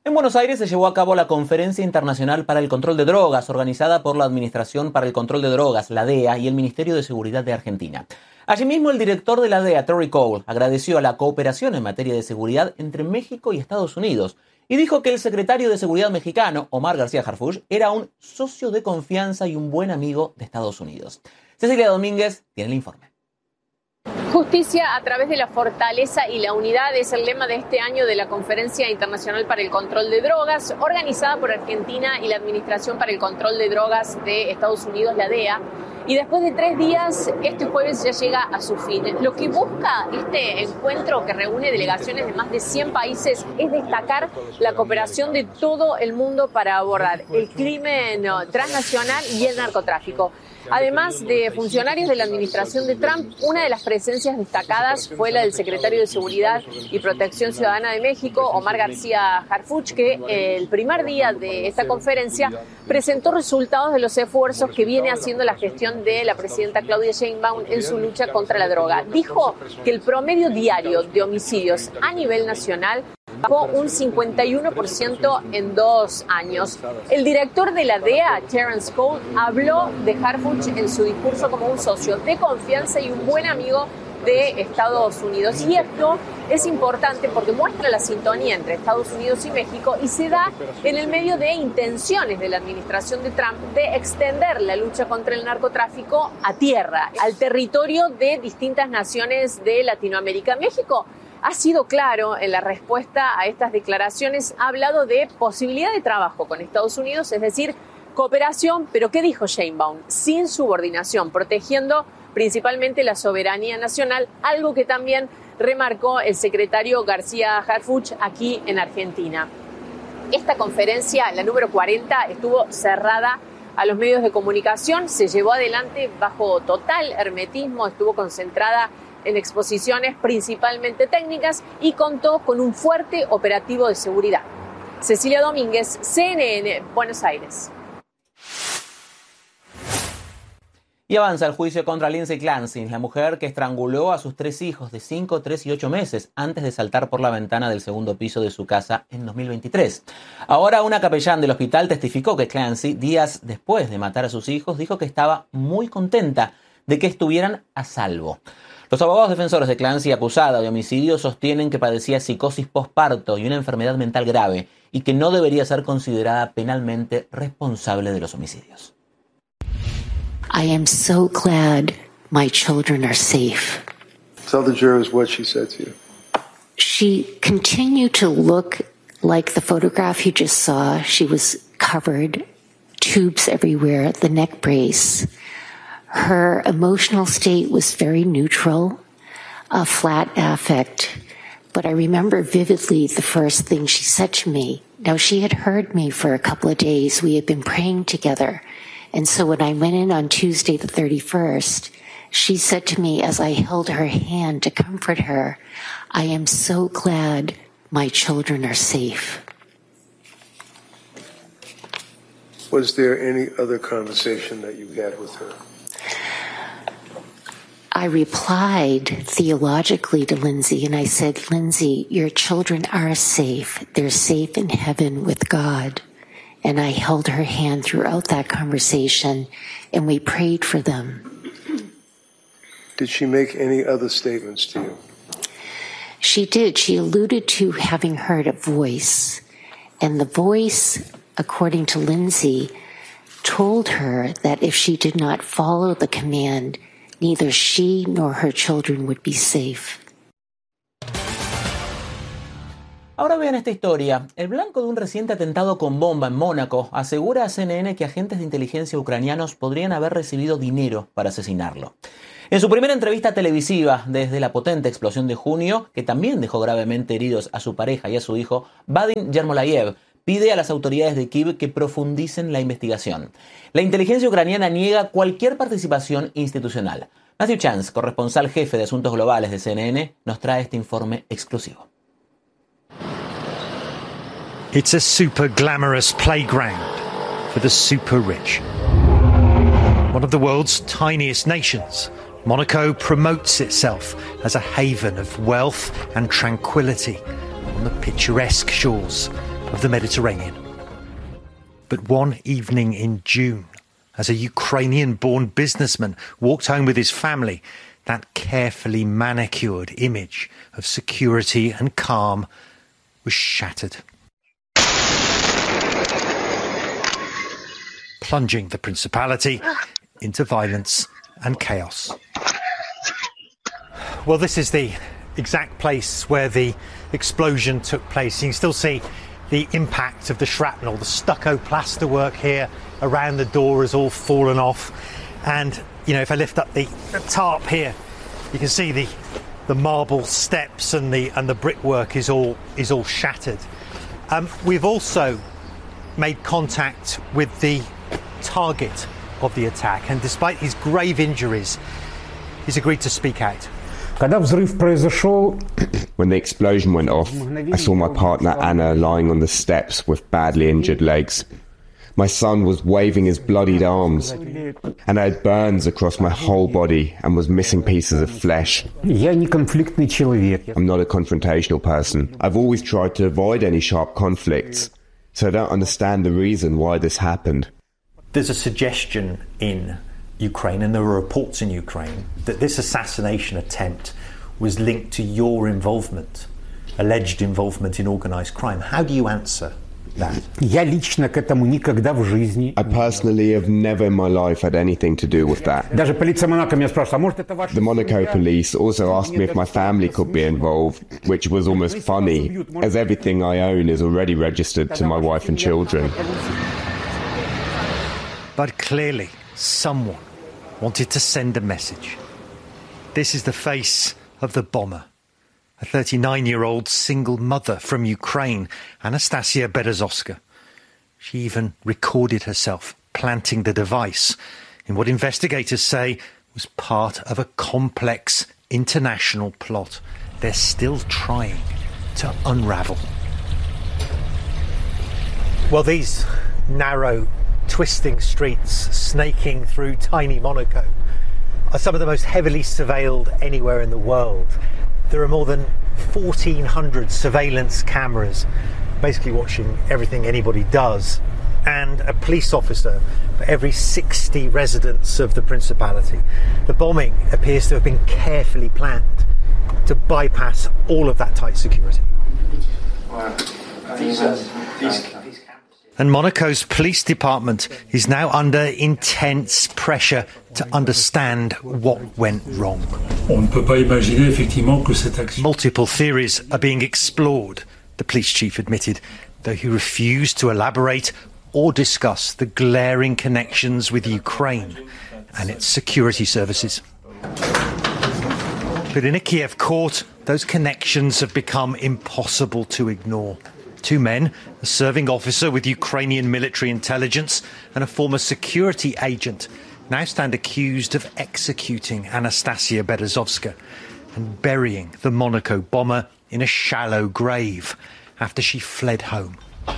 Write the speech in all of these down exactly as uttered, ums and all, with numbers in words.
En Buenos Aires se llevó a cabo la Conferencia Internacional para el Control de Drogas, organizada por la Administración para el Control de Drogas, la D E A, y el Ministerio de Seguridad de Argentina. Allí mismo el director de la D E A, Terry Cole, agradeció la cooperación en materia de seguridad entre México y Estados Unidos y dijo que el secretario de Seguridad mexicano, Omar García Harfuch, era un socio de confianza y un buen amigo de Estados Unidos. Cecilia Domínguez tiene el informe. Justicia a través de la fortaleza y la unidad es el lema de este año de la Conferencia Internacional para el Control de Drogas, organizada por Argentina y la Administración para el Control de Drogas de Estados Unidos, la D E A. Y después de tres días, este jueves ya llega a su fin. Lo que busca este encuentro, que reúne delegaciones de más de cien países, es destacar la cooperación de todo el mundo para abordar el crimen transnacional y el narcotráfico. Además de funcionarios de la administración de Trump, una de las presencias destacadas fue la del secretario de Seguridad y Protección Ciudadana de México, Omar García Harfuch, que el primer día de esta conferencia presentó resultados de los esfuerzos que viene haciendo la gestión de la presidenta Claudia Sheinbaum en su lucha contra la droga. Dijo que el promedio diario de homicidios a nivel nacional bajó un cincuenta y uno por ciento en dos años. El director de la D E A, Terrence Cole, habló de Harfuch en su discurso como un socio de confianza y un buen amigo de Estados Unidos. Y esto es importante porque muestra la sintonía entre Estados Unidos y México y se da en el medio de intenciones de la administración de Trump de extender la lucha contra el narcotráfico a tierra, al territorio de distintas naciones de Latinoamérica. México ha sido claro en la respuesta a estas declaraciones, ha hablado de posibilidad de trabajo con Estados Unidos, es decir, cooperación, pero ¿qué dijo Sheinbaum? Sin subordinación, protegiendo principalmente la soberanía nacional, algo que también remarcó el secretario García Harfuch aquí en Argentina. Esta conferencia, la número cuarenta, estuvo cerrada a los medios de comunicación, se llevó adelante bajo total hermetismo, estuvo concentrada en exposiciones principalmente técnicas y contó con un fuerte operativo de seguridad. Cecilia Domínguez, C N N, Buenos Aires. Y avanza el juicio contra Lindsay Clancy, la mujer que estranguló a sus tres hijos de cinco, tres y ocho meses antes de saltar por la ventana del segundo piso de su casa en dos mil veintitrés. Ahora una capellán del hospital testificó que Clancy, días después de matar a sus hijos, dijo que estaba muy contenta de que estuvieran a salvo. Los abogados defensores de Clancy, acusada de homicidio, sostienen que padecía psicosis postparto y una enfermedad mental grave y que no debería ser considerada penalmente responsable de los homicidios. I am so glad my children are safe. Tell the jurors what she said to you. She continued to look like the photograph you just saw. She was covered, tubes everywhere, the neck brace. Her emotional state was very neutral, a flat affect. But I remember vividly the first thing she said to me. Now, she had heard me for a couple of days. We had been praying together. And so when I went in on Tuesday the thirty-first, she said to me as I held her hand to comfort her, I am so glad my children are safe. Was there any other conversation that you had with her? I replied theologically to Lindsay, and I said, Lindsay, your children are safe. They're safe in heaven with God. And I held her hand throughout that conversation, and we prayed for them. Did she make any other statements to you? She did. She alluded to having heard a voice. And the voice, according to Lindsay, told her that if she did not follow the command, neither she nor her children would be safe. Ahora vean esta historia. El blanco de un reciente atentado con bomba en Mónaco asegura a C N N que agentes de inteligencia ucranianos podrían haber recibido dinero para asesinarlo. En su primera entrevista televisiva desde la potente explosión de junio, que también dejó gravemente heridos a su pareja y a su hijo, Vadim Yermolayev pide a las autoridades de Kiev que profundicen la investigación. La inteligencia ucraniana niega cualquier participación institucional. Matthew Chance, corresponsal jefe de asuntos globales de C N N, nos trae este informe exclusivo. It's a super glamorous playground for the super rich. One of the world's tiniest nations, Monaco promotes itself as a haven of wealth and tranquility on the picturesque shores of the Mediterranean. But one evening in June, as a Ukrainian-born businessman walked home with his family, that carefully manicured image of security and calm was shattered, plunging the Principality into violence and chaos. Well, this is the exact place where the explosion took place. You can still see the impact of the shrapnel. The stucco plasterwork here around the door has all fallen off. And, you know, if I lift up the, the tarp here, you can see the the marble steps and the and the brickwork is all is all shattered. Um, we've also made contact with the target of the attack, and despite his grave injuries, he's agreed to speak out. When the explosion went off, I saw my partner Anna lying on the steps with badly injured legs. My son was waving his bloodied arms, and I had burns across my whole body and was missing pieces of flesh. I'm not a confrontational person. I've always tried to avoid any sharp conflicts, so I don't understand the reason why this happened. There's a suggestion in Ukraine, and there are reports in Ukraine, that this assassination attempt was linked to your involvement, alleged involvement in organised crime. How do you answer that? I personally have never in my life had anything to do with that. The Monaco police also asked me if my family could be involved, which was almost funny, as everything I own is already registered to my wife and children. But clearly, someone wanted to send a message. This is the face of the bomber, a thirty-nine-year-old single mother from Ukraine, Anastasia Berezovska. She even recorded herself planting the device in what investigators say was part of a complex international plot they're still trying to unravel. Well, these narrow, twisting streets snaking through tiny Monaco are some of the most heavily surveilled anywhere in the world. There are more than fourteen hundred surveillance cameras basically watching everything anybody does, and a police officer for every sixty residents of the Principality. The bombing appears to have been carefully planned to bypass all of that tight security. These are, these And Monaco's police department is now under intense pressure to understand what went wrong. Multiple theories are being explored, the police chief admitted, though he refused to elaborate or discuss the glaring connections with Ukraine and its security services. But in a Kiev court, those connections have become impossible to ignore. Two men, a serving officer with Ukrainian military intelligence and a former security agent, now stand accused of executing Anastasia Berezovska and burying the Monaco bomber in a shallow grave after she fled home.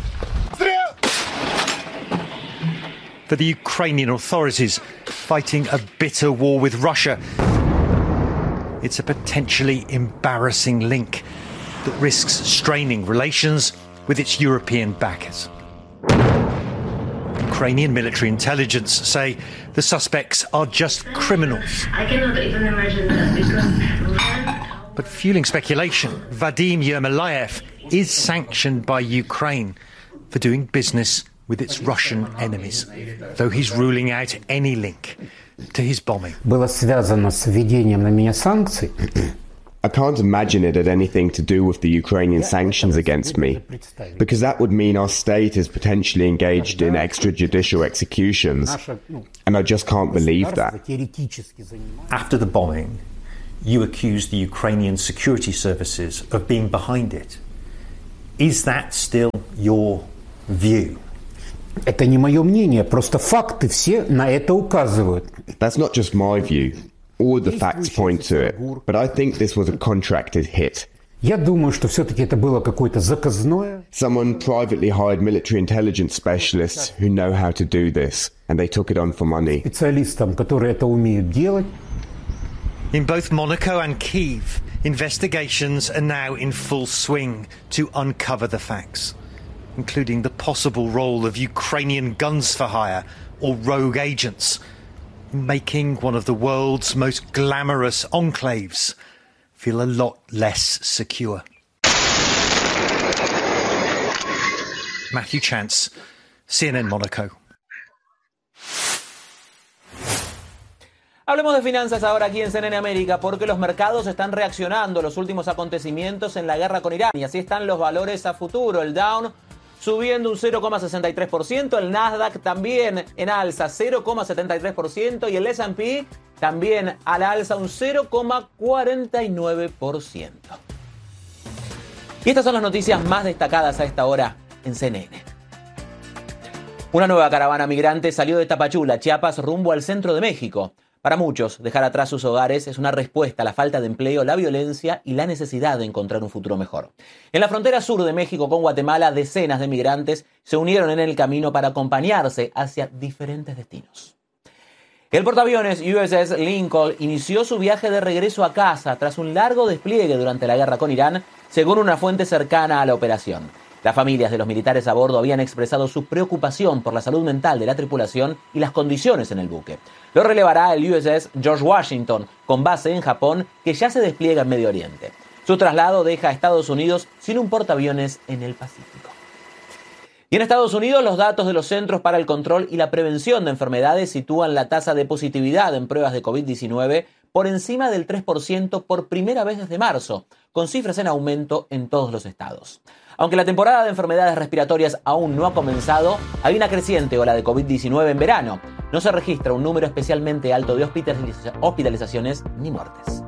For the Ukrainian authorities, fighting a bitter war with Russia, it's a potentially embarrassing link that risks straining relations with its European backers. Ukrainian military intelligence say the suspects are just criminals. I cannot even imagine that because... But fueling speculation, Vadim Yermolayev is sanctioned by Ukraine for doing business with its Russian enemies, though he's ruling out any link to his bombing. I can't imagine it had anything to do with the Ukrainian sanctions against me, because that would mean our state is potentially engaged in extrajudicial executions, and I just can't believe that. After the bombing, you accused the Ukrainian security services of being behind it. Is that still your view? That's not just my view. All the facts point to it, but I think this was a contracted hit. Someone privately hired military intelligence specialists who know how to do this, and they took it on for money. In both Monaco and Kyiv, investigations are now in full swing to uncover the facts. including the possible role of Ukrainian guns for hire or rogue agents, making one of the world's most glamorous enclaves feel a lot less secure. Matthew Chance, C N N Monaco. Hablemos de finanzas ahora aquí en C N N América, porque los mercados están reaccionando a los últimos acontecimientos en la guerra con Irán. Y así están los valores a futuro. El Dow subiendo un cero coma sesenta y tres por ciento, el Nasdaq también en alza cero coma setenta y tres por ciento y el ese and pe también al alza un cero coma cuarenta y nueve por ciento. Y estas son las noticias más destacadas a esta hora en C N N. Una nueva caravana migrante salió de Tapachula, Chiapas, rumbo al centro de México. Para muchos, dejar atrás sus hogares es una respuesta a la falta de empleo, la violencia y la necesidad de encontrar un futuro mejor. En la frontera sur de México con Guatemala, decenas de migrantes se unieron en el camino para acompañarse hacia diferentes destinos. El portaaviones U S S Lincoln inició su viaje de regreso a casa tras un largo despliegue durante la guerra con Irán, según una fuente cercana a la operación. Las familias de los militares a bordo habían expresado su preocupación por la salud mental de la tripulación y las condiciones en el buque. Lo relevará el U S S George Washington, con base en Japón, que ya se despliega en Medio Oriente. Su traslado deja a Estados Unidos sin un portaaviones en el Pacífico. Y en Estados Unidos, los datos de los Centros para el Control y la Prevención de Enfermedades sitúan la tasa de positividad en pruebas de covid diecinueve por encima del tres por ciento por primera vez desde marzo, con cifras en aumento en todos los estados. Aunque la temporada de enfermedades respiratorias aún no ha comenzado, hay una creciente ola de covid diecinueve en verano. No se registra un número especialmente alto de hospitalizaciones ni muertes.